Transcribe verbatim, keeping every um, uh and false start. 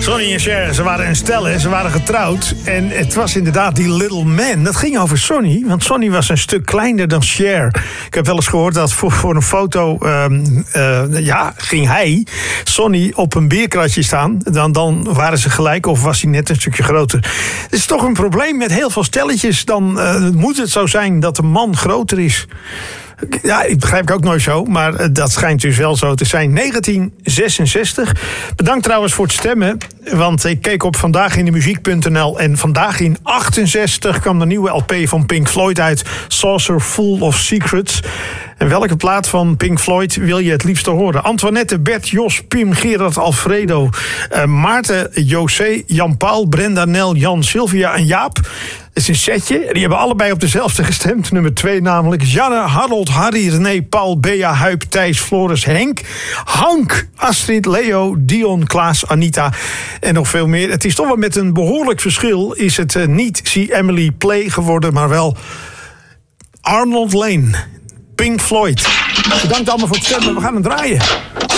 Sonny en Cher, ze waren een stel, hè. Ze waren getrouwd. En het was inderdaad die Little Man. Dat ging over Sonny, want Sonny was een stuk kleiner dan Cher. Ik heb wel eens gehoord dat voor, voor een foto... Um, uh, ja, ging hij, Sonny, op een bierkratje staan. Dan, dan waren ze gelijk of was hij net een stukje groter. Het is toch een probleem met heel veel stelletjes. Dan uh, moet het zo zijn dat de man groter is. Ja, ik begrijp ik ook nooit zo, maar dat schijnt dus wel zo te zijn. negentien zesenzestig. Bedankt trouwens voor het stemmen, want ik keek op vandaag in de muziek punt n l en vandaag in achtenzestig kwam de nieuwe L P van Pink Floyd uit, Saucer Full of Secrets. En welke plaat van Pink Floyd wil je het liefst horen? Antoinette, Bert, Jos, Pim, Gerard, Alfredo, uh, Maarten, José, Jan-Paul, Brenda, Nel, Jan, Sylvia en Jaap. Het is een setje. Die hebben allebei op dezelfde gestemd. Nummer twee namelijk. Janne, Harold, Harry, René, Paul, Bea, Huip, Thijs, Floris, Henk, Hank, Astrid, Leo, Dion, Klaas, Anita en nog veel meer. Het is toch wel met een behoorlijk verschil. Is het uh, niet See Emily Play geworden, maar wel Arnold Layne. Pink Floyd. Bedankt allemaal voor het stemmen. We gaan hem draaien.